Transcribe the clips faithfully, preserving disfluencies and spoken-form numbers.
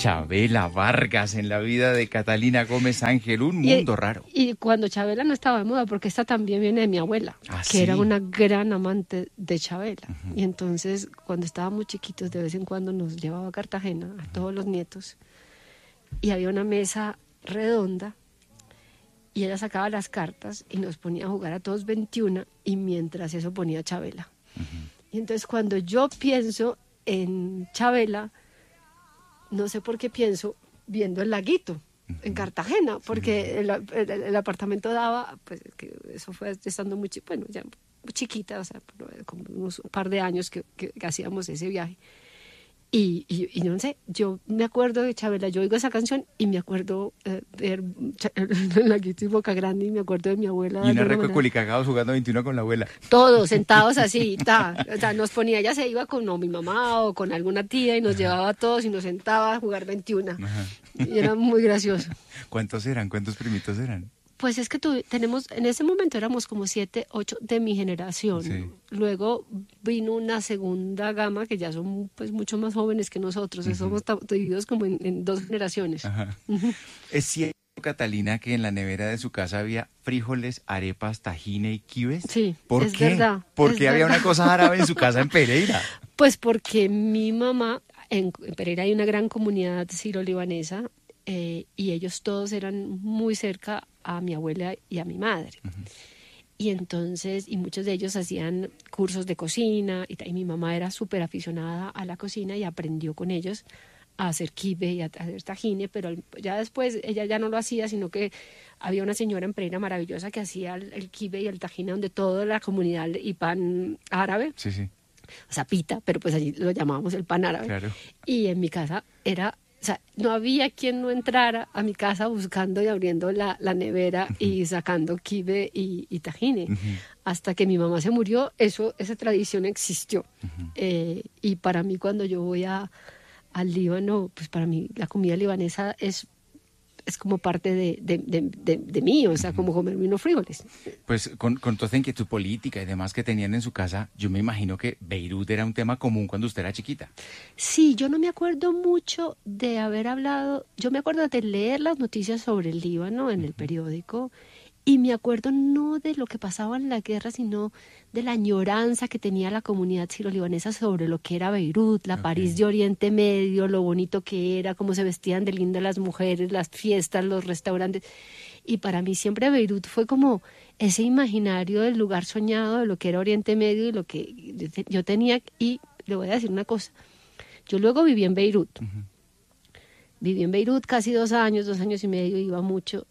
Chabela Vargas en la vida de Catalina Gómez Ángel, un mundo y, raro. Y cuando Chabela no estaba de moda, porque esta también viene de mi abuela, ¿Ah, que sí? era una gran amante de Chabela. Uh-huh. Y entonces, cuando estábamos chiquitos, de vez en cuando nos llevaba a Cartagena, a todos los nietos, y había una mesa redonda, y ella sacaba las cartas y nos ponía a jugar a todos veintiuno, y mientras eso ponía Chabela. Uh-huh. Y entonces, cuando yo pienso en Chabela, no sé por qué pienso viendo el laguito uh-huh. en Cartagena, porque sí. el, el, el apartamento daba, pues que eso fue estando muy, bueno, ya muy chiquita, o sea, como unos un par de años que, que, que hacíamos ese viaje. Y, y, y no sé, yo me acuerdo de Chabela, yo oigo esa canción y me acuerdo eh, de el laguito y Boca Grande, y me acuerdo de mi abuela. Y una reco de culicagados jugando veintiuno con la abuela. Todos sentados así, ta, o sea, nos ponía, ella se iba con no, mi mamá o con alguna tía y nos Ajá. llevaba a todos y nos sentaba a jugar veintiuno. Ajá. Y era muy gracioso. ¿Cuántos eran? ¿Cuántos primitos eran? Pues es que tu, tenemos, en ese momento éramos como siete, ocho de mi generación. Sí. Luego vino una segunda gama que ya son pues mucho más jóvenes que nosotros. Uh-huh. Somos divididos como en, en dos generaciones. Ajá. Uh-huh. ¿Es cierto, Catalina, que en la nevera de su casa había frijoles, arepas, tajine y quibes? Sí, ¿Por es qué? verdad. ¿Por es qué había verdad. una cosa árabe en su casa en Pereira? Pues porque mi mamá, en, en Pereira hay una gran comunidad siro-libanesa, eh, y ellos todos eran muy cerca a mi abuela y a mi madre. Uh-huh. Y entonces, y muchos de ellos hacían cursos de cocina, y, y mi mamá era súper aficionada a la cocina y aprendió con ellos a hacer kibe y a, a hacer tajine, pero ya después ella ya no lo hacía, sino que había una señora en Pereira maravillosa que hacía el, el kibe y el tajine, donde toda la comunidad, y pan árabe, sí, sí. o sea, pita, pero pues allí lo llamábamos el pan árabe. Claro. Y en mi casa era... O sea, no había quien no entrara a mi casa buscando y abriendo la, la nevera uh-huh. y sacando kibe y, y tajine. Uh-huh. Hasta que mi mamá se murió, eso, esa tradición existió. Uh-huh. Eh, y para mí, cuando yo voy a, al Líbano, pues para mí la comida libanesa es, es como parte de, de, de, de, de mí, o sea, uh-huh. como comerme unos frijoles. Pues con, con toda esa inquietud política y demás que tenían en su casa, yo me imagino que Beirut era un tema común cuando usted era chiquita. Sí, yo no me acuerdo mucho de haber hablado, yo me acuerdo de leer las noticias sobre el Líbano en uh-huh. el periódico, y me acuerdo no de lo que pasaba en la guerra, sino de la añoranza que tenía la comunidad siro-libanesa sobre lo que era Beirut, la okay. París de Oriente Medio, lo bonito que era, cómo se vestían de linda las mujeres, las fiestas, los restaurantes. Y para mí siempre Beirut fue como ese imaginario del lugar soñado de lo que era Oriente Medio y lo que yo tenía. Y le voy a decir una cosa, yo luego viví en Beirut. Uh-huh. Viví en Beirut casi dos años, dos años y medio, iba mucho.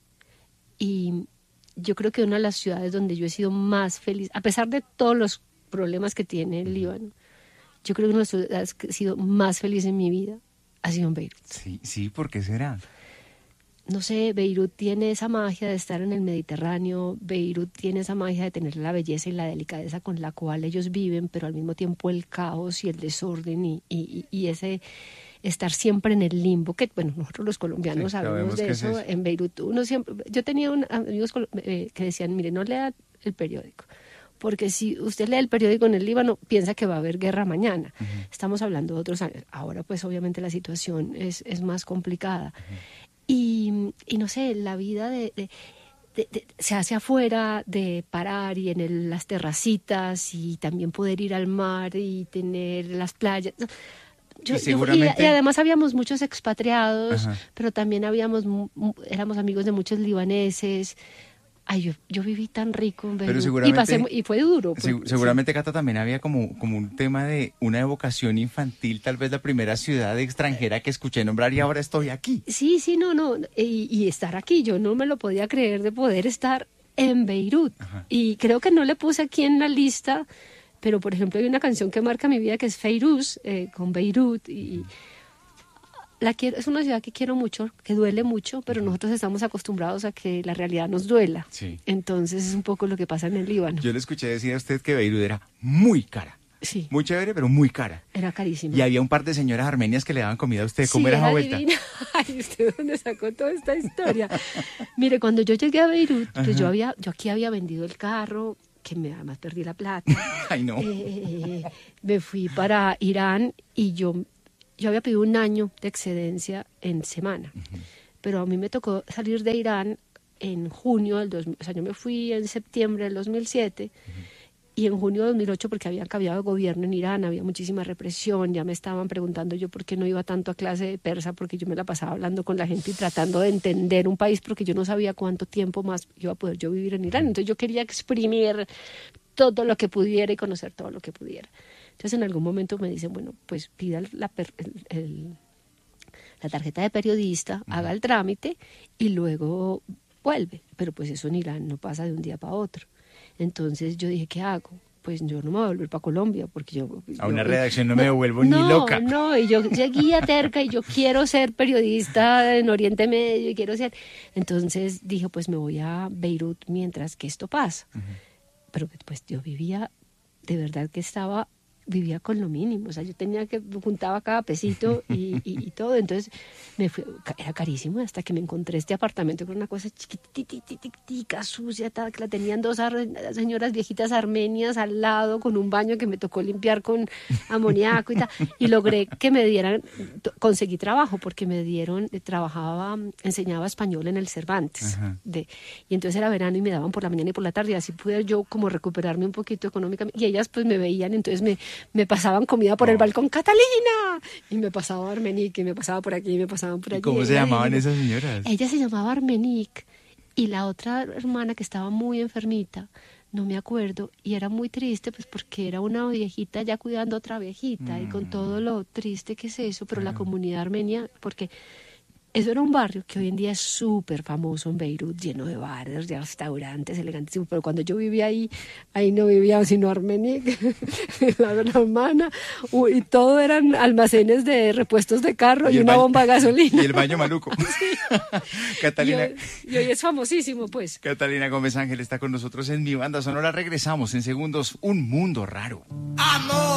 Y yo creo que una de las ciudades donde yo he sido más feliz, a pesar de todos los problemas que tiene el Líbano, yo creo que una de las ciudades que he sido más feliz en mi vida ha sido en Beirut. Sí, sí, ¿por qué será? No sé, Beirut tiene esa magia de estar en el Mediterráneo, Beirut tiene esa magia de tener la belleza y la delicadeza con la cual ellos viven, pero al mismo tiempo el caos y el desorden y, y, y ese... estar siempre en el limbo, que bueno, nosotros los colombianos sí, sabemos de eso, es eso, en Beirut uno siempre, yo tenía un, amigos eh, que decían, mire, no lea el periódico, porque si usted lee el periódico en el Líbano, piensa que va a haber guerra mañana. Uh-huh. Estamos hablando de otros años, ahora pues obviamente la situación es, es más complicada. Uh-huh. y, y no sé, la vida de... de De, de, se hace afuera, de parar y en el, las terracitas, y también poder ir al mar y tener las playas. Yo, y, seguramente... yo, y, y además habíamos muchos expatriados, Ajá. pero también habíamos, éramos amigos de muchos libaneses. Ay, yo, yo viví tan rico en Beirut, y, pasé, y fue duro. Pues, seg- seguramente, sí. Cata, también había como, como un tema de una evocación infantil, tal vez la primera ciudad extranjera que escuché nombrar y ahora estoy aquí. Sí, sí, no, no, y, y estar aquí, yo no me lo podía creer de poder estar en Beirut. Ajá. Y creo que no le puse aquí en la lista, pero por ejemplo hay una canción que marca mi vida que es Feiruz, eh, con Beirut, y la quiero, es una ciudad que quiero mucho, que duele mucho, pero nosotros estamos acostumbrados a que la realidad nos duela. Sí. Entonces es un poco lo que pasa en el Líbano. Yo le escuché decir a usted que Beirut era muy cara. Sí. Muy chévere, pero muy cara. Era carísima. Y había un par de señoras armenias que le daban comida a usted. ¿Cómo sí, era esa era vuelta? Divina. Ay, ¿usted dónde sacó toda esta historia? Mire, cuando yo llegué a Beirut, pues yo había, yo aquí había vendido el carro, que me, además perdí la plata. Ay, no. Eh, me fui para Irán y yo yo había pedido un año de excedencia en semana, uh-huh. pero a mí me tocó salir de Irán en junio del dos mil, o sea, yo me fui en septiembre del dos mil siete, uh-huh. y en junio de dos mil ocho, porque había cambiado de gobierno en Irán, había muchísima represión, ya me estaban preguntando yo por qué no iba tanto a clase de persa, porque yo me la pasaba hablando con la gente y tratando de entender un país, porque yo no sabía cuánto tiempo más iba a poder yo vivir en Irán. Entonces yo quería exprimir todo lo que pudiera y conocer todo lo que pudiera. Entonces en algún momento me dicen, bueno, pues pida la, per, el, el, la tarjeta de periodista, uh-huh. haga el trámite y luego vuelve. Pero pues eso en Irán no pasa de un día para otro. Entonces yo dije, ¿qué hago? Pues yo no me voy a volver para Colombia, porque yo... A una yo, redacción no, no me devuelvo no, ni loca. No, y yo seguía terca y yo quiero ser periodista en Oriente Medio y quiero ser... Entonces dije, pues me voy a Beirut mientras que esto pasa. Uh-huh. Pero pues yo vivía, de verdad que estaba... vivía con lo mínimo, o sea, yo tenía que, juntaba cada pesito y, y, y todo, entonces me fui, era carísimo hasta que me encontré este apartamento con una cosa chiquitita, sucia, tal, que la tenían dos ar- señoras viejitas armenias al lado, con un baño que me tocó limpiar con amoníaco y tal, y logré que me dieran, conseguí trabajo, porque me dieron, trabajaba, enseñaba español en el Cervantes, de, y entonces era verano y me daban por la mañana y por la tarde, y así pude yo como recuperarme un poquito económicamente, y ellas pues me veían, entonces me me pasaban comida por oh. el balcón, Catalina, y me pasaba Armenique, y me pasaba por aquí, y me pasaban por allí. ¿Y cómo se llamaban esas señoras? Ella se llamaba Armenique, y la otra hermana que estaba muy enfermita, no me acuerdo, y era muy triste, pues porque era una viejita ya cuidando a otra viejita, mm. y con todo lo triste que es eso, pero mm. la comunidad armenia, porque... eso era un barrio que hoy en día es súper famoso en Beirut, lleno de bares, de restaurantes elegantes, pero cuando yo vivía ahí, ahí no vivía sino Armenique, la hermana, y todo eran almacenes de repuestos de carro y, y una baño, bomba de gasolina. Y el baño maluco. Sí. Catalina. Y hoy, y hoy es famosísimo, pues. Catalina Gómez Ángel está con nosotros en Mi Banda Sonora. Regresamos en segundos. Un mundo raro. Amor.